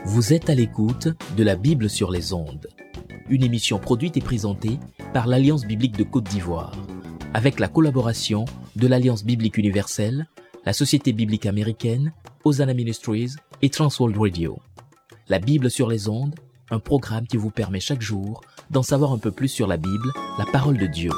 Vous êtes à l'écoute de la Bible sur les ondes, une émission produite et présentée par l'Alliance biblique de Côte d'Ivoire, avec la collaboration de l'Alliance biblique universelle, la Société biblique américaine, Hosanna Ministries et Transworld Radio. La Bible sur les ondes, un programme qui vous permet chaque jour d'en savoir un peu plus sur la Bible, la parole de Dieu.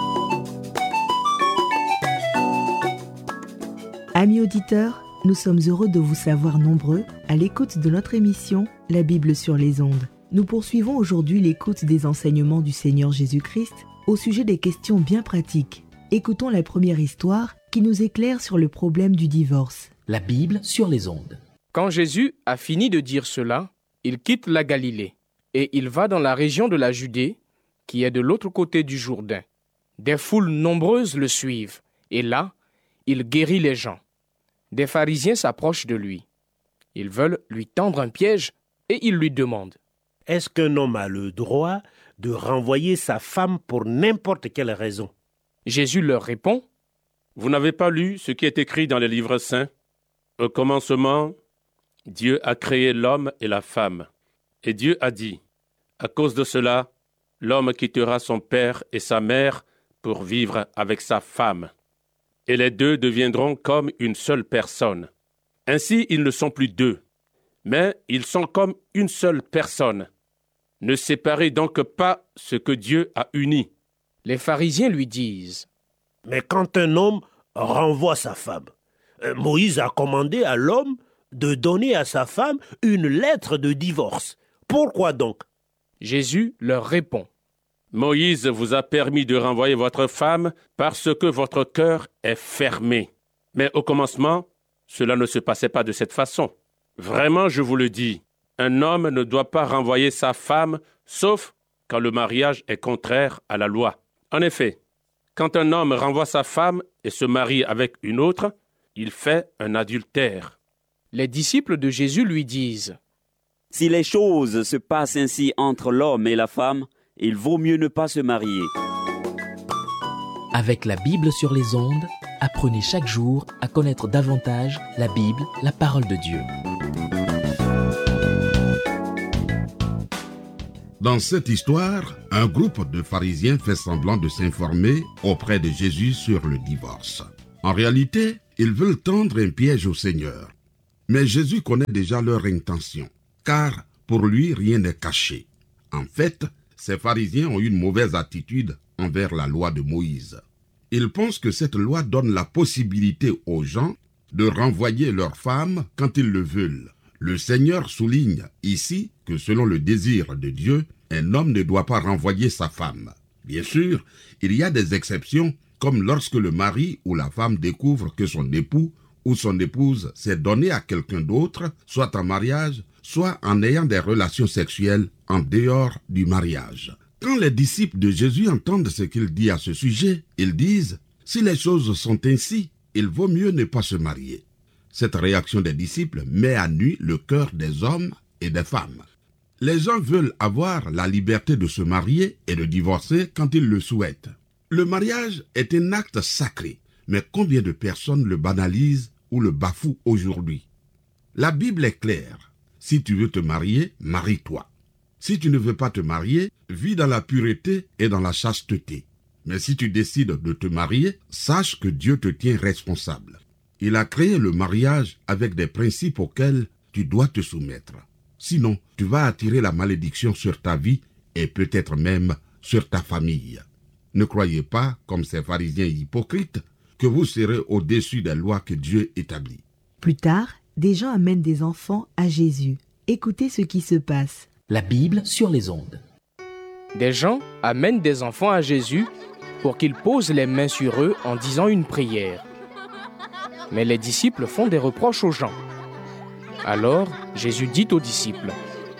Amis auditeurs, nous sommes heureux de vous savoir nombreux à l'écoute de notre émission La Bible sur les ondes. Nous poursuivons aujourd'hui l'écoute des enseignements du Seigneur Jésus-Christ au sujet des questions bien pratiques. Écoutons la première histoire qui nous éclaire sur le problème du divorce. La Bible sur les ondes. Quand Jésus a fini de dire cela, il quitte la Galilée et il va dans la région de la Judée, qui est de l'autre côté du Jourdain. Des foules nombreuses le suivent et là, il guérit les gens. Des pharisiens s'approchent de lui. Ils veulent lui tendre un piège et ils lui demandent : Est-ce qu'un homme a le droit de renvoyer sa femme pour n'importe quelle raison ? Jésus leur répond : Vous n'avez pas lu ce qui est écrit dans les livres saints ? Au commencement, Dieu a créé l'homme et la femme. Et Dieu a dit : à cause de cela, l'homme quittera son père et sa mère pour vivre avec sa femme. Et les deux deviendront comme une seule personne. Ainsi, ils ne sont plus deux, mais ils sont comme une seule personne. Ne séparez donc pas ce que Dieu a uni. Les pharisiens lui disent : Mais quand un homme renvoie sa femme, Moïse a commandé à l'homme de donner à sa femme une lettre de divorce. Pourquoi donc ? Jésus leur répond : Moïse vous a permis de renvoyer votre femme parce que votre cœur est fermé. Mais au commencement, cela ne se passait pas de cette façon. Vraiment, je vous le dis, un homme ne doit pas renvoyer sa femme, sauf quand le mariage est contraire à la loi. En effet, quand un homme renvoie sa femme et se marie avec une autre, il fait un adultère. Les disciples de Jésus lui disent : Si les choses se passent ainsi entre l'homme et la femme, il vaut mieux ne pas se marier. Avec la Bible sur les ondes, apprenez chaque jour à connaître davantage la Bible, la parole de Dieu. Dans cette histoire, un groupe de pharisiens fait semblant de s'informer auprès de Jésus sur le divorce. En réalité, ils veulent tendre un piège au Seigneur. Mais Jésus connaît déjà leur intention, car pour lui, rien n'est caché. En fait, ces pharisiens ont une mauvaise attitude envers la loi de Moïse. Ils pensent que cette loi donne la possibilité aux gens de renvoyer leurs femmes quand ils le veulent. Le Seigneur souligne ici que selon le désir de Dieu, un homme ne doit pas renvoyer sa femme. Bien sûr, il y a des exceptions, comme lorsque le mari ou la femme découvre que son époux ou son épouse s'est donné à quelqu'un d'autre, soit en mariage, soit en ayant des relations sexuelles en dehors du mariage. Quand les disciples de Jésus entendent ce qu'il dit à ce sujet, ils disent « Si les choses sont ainsi, il vaut mieux ne pas se marier ». Cette réaction des disciples met à nu le cœur des hommes et des femmes. Les gens veulent avoir la liberté de se marier et de divorcer quand ils le souhaitent. Le mariage est un acte sacré, mais combien de personnes le banalisent ou le bafouent aujourd'hui ? La Bible est claire. Si tu veux te marier, marie-toi. Si tu ne veux pas te marier, vis dans la pureté et dans la chasteté. Mais si tu décides de te marier, sache que Dieu te tient responsable. Il a créé le mariage avec des principes auxquels tu dois te soumettre. Sinon, tu vas attirer la malédiction sur ta vie et peut-être même sur ta famille. Ne croyez pas, comme ces pharisiens hypocrites, que vous serez au-dessus des lois que Dieu établit. Plus tard, des gens amènent des enfants à Jésus. Écoutez ce qui se passe. La Bible sur les ondes. Des gens amènent des enfants à Jésus pour qu'il pose les mains sur eux en disant une prière. Mais les disciples font des reproches aux gens. Alors, Jésus dit aux disciples :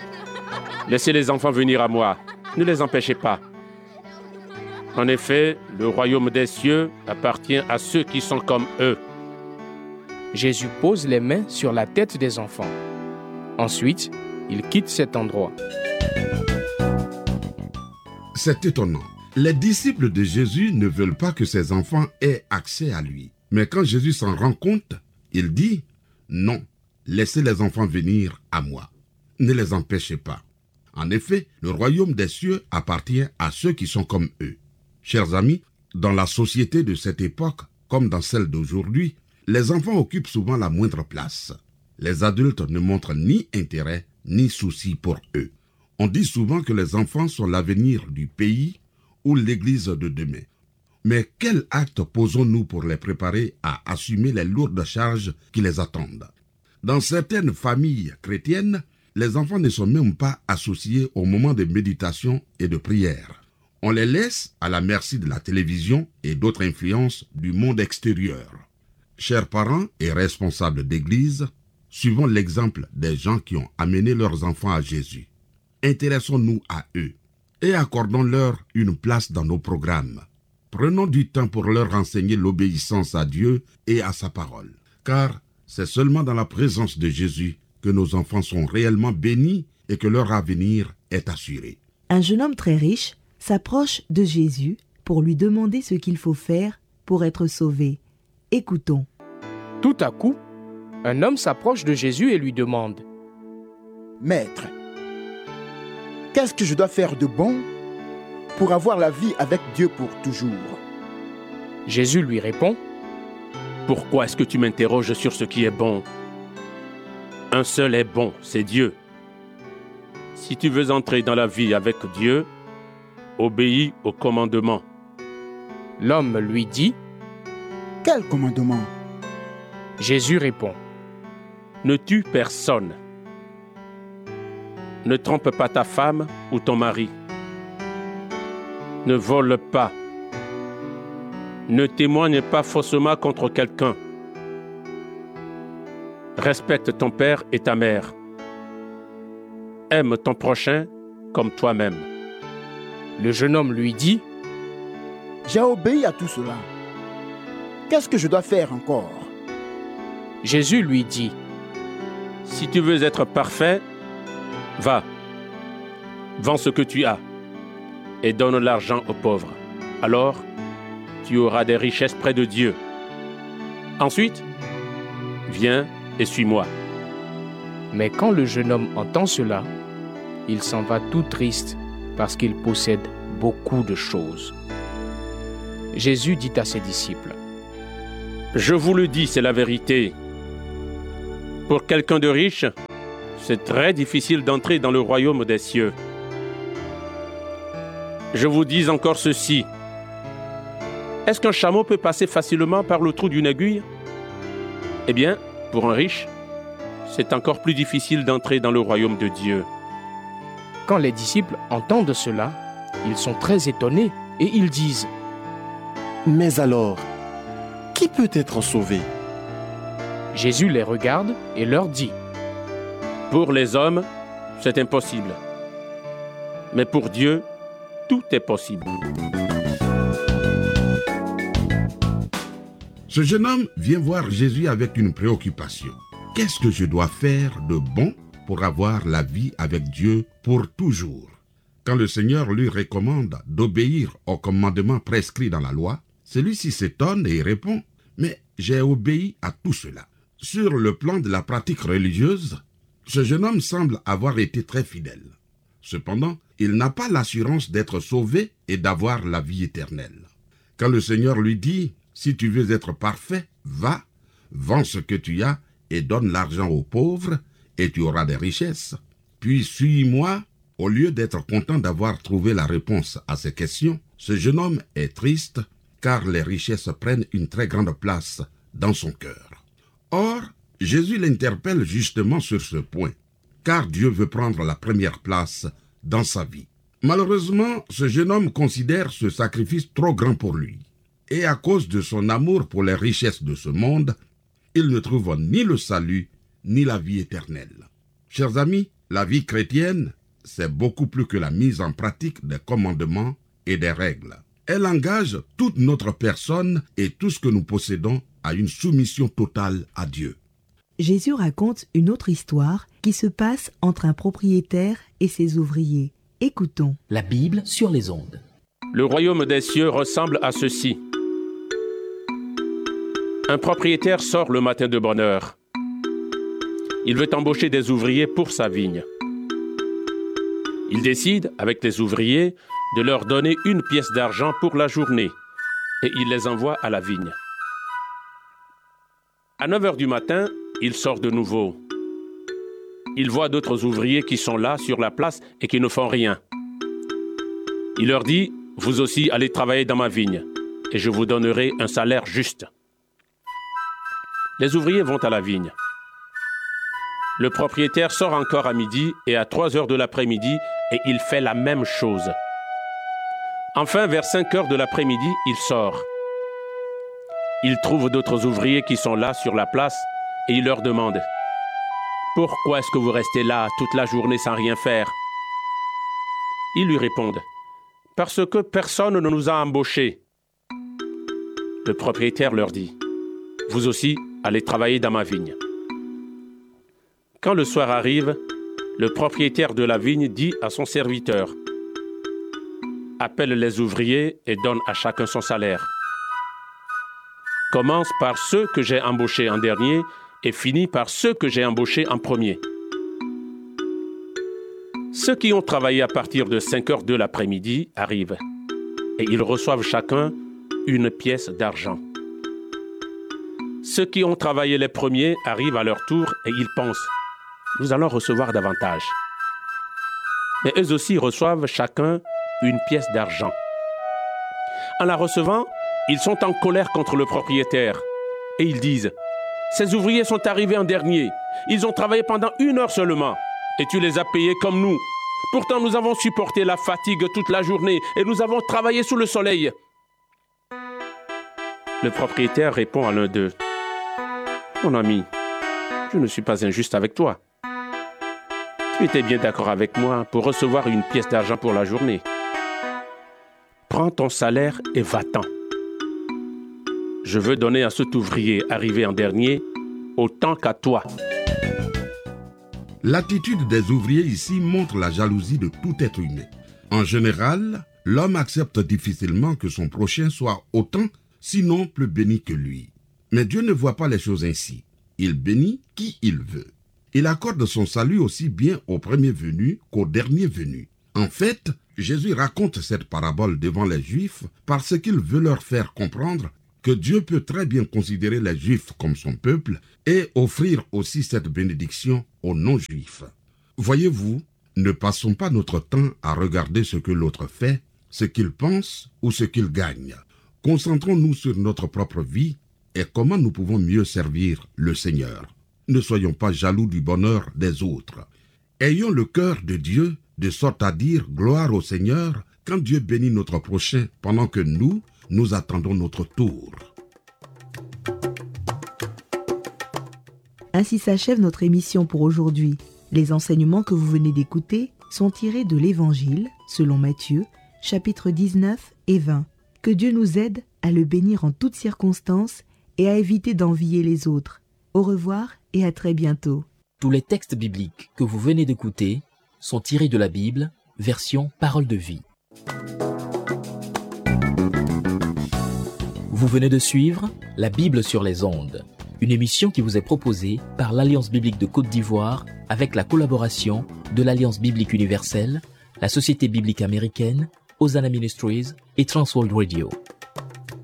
Laissez les enfants venir à moi, ne les empêchez pas. En effet, le royaume des cieux appartient à ceux qui sont comme eux. Jésus pose les mains sur la tête des enfants. Ensuite, il quitte cet endroit. C'est étonnant. Les disciples de Jésus ne veulent pas que ses enfants aient accès à lui. Mais quand Jésus s'en rend compte, il dit « Non, laissez les enfants venir à moi. » ne les empêchez pas. En effet, le royaume des cieux appartient à ceux qui sont comme eux. Chers amis, dans la société de cette époque, comme dans celle d'aujourd'hui, les enfants occupent souvent la moindre place. Les adultes ne montrent ni intérêt, ni souci pour eux. On dit souvent que les enfants sont l'avenir du pays ou l'Église de demain. Mais quel acte posons-nous pour les préparer à assumer les lourdes charges qui les attendent? Dans certaines familles chrétiennes, les enfants ne sont même pas associés au moment de méditation et de prière. On les laisse à la merci de la télévision et d'autres influences du monde extérieur. Chers parents et responsables d'église, suivons l'exemple des gens qui ont amené leurs enfants à Jésus. Intéressons-nous à eux et accordons-leur une place dans nos programmes. Prenons du temps pour leur enseigner l'obéissance à Dieu et à sa parole, car c'est seulement dans la présence de Jésus que nos enfants sont réellement bénis et que leur avenir est assuré. Un jeune homme très riche s'approche de Jésus pour lui demander ce qu'il faut faire pour être sauvé. Écoutons. Tout à coup, un homme s'approche de Jésus et lui demande: Maître, qu'est-ce que je dois faire de bon pour avoir la vie avec Dieu pour toujours? Jésus lui répond: Pourquoi est-ce que tu m'interroges sur ce qui est bon? Un seul est bon, c'est Dieu. Si tu veux entrer dans la vie avec Dieu, obéis aux commandements. L'homme lui dit: Quel commandement? Jésus répond: Ne tue personne. Ne trompe pas ta femme ou ton mari. Ne vole pas. Ne témoigne pas faussement contre quelqu'un. Respecte ton père et ta mère. Aime ton prochain comme toi-même. Le jeune homme lui dit: J'ai obéi à tout cela. Qu'est-ce que je dois faire encore? Jésus lui dit: Si tu veux être parfait, va, vends ce que tu as et donne l'argent aux pauvres. Alors, tu auras des richesses près de Dieu. Ensuite, viens et suis-moi. Mais quand le jeune homme entend cela, il s'en va tout triste parce qu'il possède beaucoup de choses. Jésus dit à ses disciples: Je vous le dis, c'est la vérité. Pour quelqu'un de riche, c'est très difficile d'entrer dans le royaume des cieux. Je vous dis encore ceci. Est-ce qu'un chameau peut passer facilement par le trou d'une aiguille? Eh bien, pour un riche, c'est encore plus difficile d'entrer dans le royaume de Dieu. Quand les disciples entendent cela, ils sont très étonnés et ils disent: Mais alors, qui peut être sauvé? Jésus les regarde et leur dit: Pour les hommes, c'est impossible. Mais pour Dieu, tout est possible. Ce jeune homme vient voir Jésus avec une préoccupation. Qu'est-ce que je dois faire de bon pour avoir la vie avec Dieu pour toujours? Quand le Seigneur lui recommande d'obéir aux commandements prescrits dans la loi, celui-ci s'étonne et répond: Mais j'ai obéi à tout cela. Sur le plan de la pratique religieuse, ce jeune homme semble avoir été très fidèle. Cependant, il n'a pas l'assurance d'être sauvé et d'avoir la vie éternelle. Quand le Seigneur lui dit: Si tu veux être parfait, va, vends ce que tu as et donne l'argent aux pauvres, et tu auras des richesses. Puis suis-moi. Au lieu d'être content d'avoir trouvé la réponse à ces questions, ce jeune homme est triste, car les richesses prennent une très grande place dans son cœur. Or, Jésus l'interpelle justement sur ce point, car Dieu veut prendre la première place dans sa vie. Malheureusement, ce jeune homme considère ce sacrifice trop grand pour lui. Et à cause de son amour pour les richesses de ce monde, il ne trouve ni le salut, ni la vie éternelle. Chers amis, la vie chrétienne, c'est beaucoup plus que la mise en pratique des commandements et des règles. Elle engage toute notre personne et tout ce que nous possédons à une soumission totale à Dieu. Jésus raconte une autre histoire qui se passe entre un propriétaire et ses ouvriers. Écoutons. La Bible sur les ondes. Le royaume des cieux ressemble à ceci. Un propriétaire sort le matin de bonne heure. Il veut embaucher des ouvriers pour sa vigne. Il décide, avec les ouvriers, de leur donner une pièce d'argent pour la journée et il les envoie à la vigne. À 9h du matin, il sort de nouveau. Il voit d'autres ouvriers qui sont là sur la place et qui ne font rien. Il leur dit, « Vous aussi allez travailler dans ma vigne et je vous donnerai un salaire juste. » Les ouvriers vont à la vigne. Le propriétaire sort encore à midi et à 3h de l'après-midi et il fait la même chose. Enfin, vers 5h de l'après-midi, il sort. Il trouve d'autres ouvriers qui sont là sur la place et il leur demande « Pourquoi est-ce que vous restez là toute la journée sans rien faire ?» Ils lui répondent « Parce que personne ne nous a embauchés. » Le propriétaire leur dit « Vous aussi, allez travailler dans ma vigne. » Quand le soir arrive, le propriétaire de la vigne dit à son serviteur « Appelle les ouvriers et donne à chacun son salaire. Commence par ceux que j'ai embauchés en dernier et finis par ceux que j'ai embauchés en premier. » Ceux qui ont travaillé à partir de 5h de l'après-midi arrivent et ils reçoivent chacun une pièce d'argent. Ceux qui ont travaillé les premiers arrivent à leur tour et ils pensent « Nous allons recevoir davantage. » Mais eux aussi reçoivent chacun une pièce d'argent. En la recevant, ils sont en colère contre le propriétaire et ils disent « Ces ouvriers sont arrivés en dernier. Ils ont travaillé pendant 1 heure seulement et tu les as payés comme nous. Pourtant, nous avons supporté la fatigue toute la journée et nous avons travaillé sous le soleil. » Le propriétaire répond à l'un d'eux « Mon ami, je ne suis pas injuste avec toi. Tu étais bien d'accord avec moi pour recevoir une pièce d'argent pour la journée. Prends ton salaire et va-t'en. Je veux donner à cet ouvrier arrivé en dernier autant qu'à toi. » L'attitude des ouvriers ici montre la jalousie de tout être humain. En général, l'homme accepte difficilement que son prochain soit autant, sinon plus béni que lui. Mais Dieu ne voit pas les choses ainsi. Il bénit qui il veut. Il accorde son salut aussi bien au premier venu qu'au dernier venu. En fait, Jésus raconte cette parabole devant les Juifs parce qu'il veut leur faire comprendre que Dieu peut très bien considérer les Juifs comme son peuple et offrir aussi cette bénédiction aux non-Juifs. Voyez-vous, ne passons pas notre temps à regarder ce que l'autre fait, ce qu'il pense ou ce qu'il gagne. Concentrons-nous sur notre propre vie et comment nous pouvons mieux servir le Seigneur. Ne soyons pas jaloux du bonheur des autres. Ayons le cœur de Dieu de sorte à dire gloire au Seigneur quand Dieu bénit notre prochain pendant que nous attendons notre tour. Ainsi s'achève notre émission pour aujourd'hui. Les enseignements que vous venez d'écouter sont tirés de l'Évangile, selon Matthieu, chapitres 19 et 20. Que Dieu nous aide à le bénir en toutes circonstances et à éviter d'envier les autres. Au revoir et à très bientôt. Tous les textes bibliques que vous venez d'écouter sont tirés de la Bible, version Parole de vie. Vous venez de suivre La Bible sur les ondes, une émission qui vous est proposée par l'Alliance biblique de Côte d'Ivoire avec la collaboration de l'Alliance biblique universelle, la Société biblique américaine, Hosanna Ministries et Transworld Radio.